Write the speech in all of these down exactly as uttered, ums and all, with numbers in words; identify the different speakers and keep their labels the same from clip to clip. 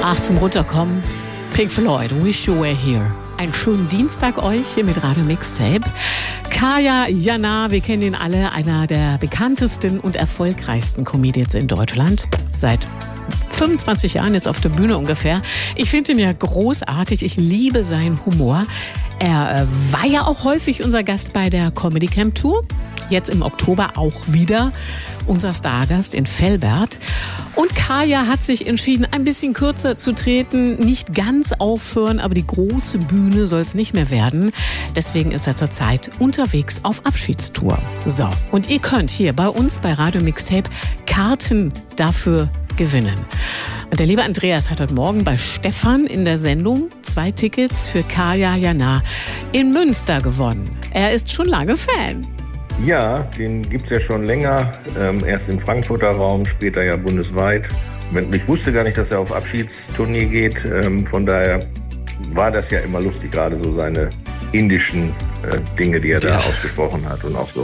Speaker 1: Ach, zum Runterkommen. Pink Floyd, Wish You Were Here. Einen schönen Dienstag euch hier mit Radio Mixtape. Kaya Jana, wir kennen ihn alle, einer der bekanntesten und erfolgreichsten Comedians in Deutschland. Seit fünfundzwanzig Jahren jetzt auf der Bühne ungefähr. Ich finde ihn ja großartig, ich liebe seinen Humor. Er äh, war ja auch häufig unser Gast bei der Comedy Camp Tour. Jetzt im Oktober auch wieder unser Stargast in Velbert. Und Kaya hat sich entschieden, ein bisschen kürzer zu treten, nicht ganz aufhören, aber die große Bühne soll es nicht mehr werden. Deswegen ist er zurzeit unterwegs auf Abschiedstour. So, und ihr könnt hier bei uns bei Radio Mixtape Karten dafür gewinnen. Und der liebe Andreas hat heute Morgen bei Stefan in der Sendung zwei Tickets für Kaya Jana in Münster gewonnen. Er ist schon lange Fan.
Speaker 2: Ja, den gibt es ja schon länger. Ähm, erst im Frankfurter Raum, später ja bundesweit. Ich wusste gar nicht, dass er auf Abschiedstournee geht. Ähm, von daher war das ja immer lustig, gerade so seine indischen äh, Dinge, die er ja da ausgesprochen hat und auch so.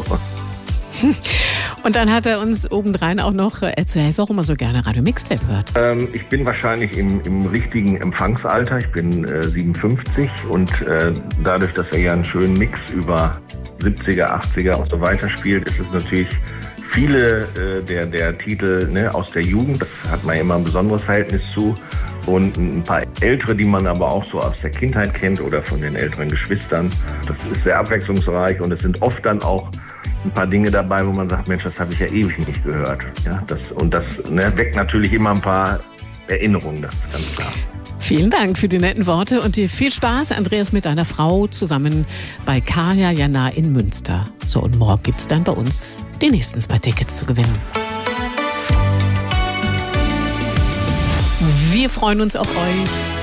Speaker 1: Und dann hat er uns obendrein auch noch erzählt, warum er so gerne Radio Mixtape hört.
Speaker 2: Ähm, ich bin wahrscheinlich im, im richtigen Empfangsalter. Ich bin äh, siebenundfünfzig und äh, dadurch, dass er ja einen schönen Mix über siebziger, achtziger und so weiter spielt, ist es natürlich viele äh, der, der Titel ne, aus der Jugend. Das hat man immer ein besonderes Verhältnis zu. Und ein paar ältere, die man aber auch so aus der Kindheit kennt oder von den älteren Geschwistern. Das ist sehr abwechslungsreich und es sind oft dann auch ein paar Dinge dabei, wo man sagt, Mensch, das habe ich ja ewig nicht gehört. Ja, das, und das ne, weckt natürlich immer ein paar Erinnerungen, das ist ganz klar.
Speaker 1: Vielen Dank für die netten Worte und dir viel Spaß, Andreas, mit deiner Frau zusammen bei Kaya Jana in Münster. So, und morgen gibt es dann bei uns die nächsten zwei Tickets zu gewinnen. Wir freuen uns auf euch.